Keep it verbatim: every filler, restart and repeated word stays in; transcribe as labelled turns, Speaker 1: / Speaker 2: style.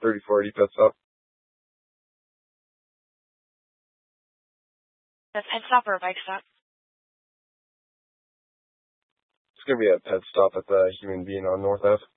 Speaker 1: thirty-four eighty pet stop.
Speaker 2: A pet stop or a bike stop?
Speaker 1: It's going to be a pet stop at the Human Being on North Ave.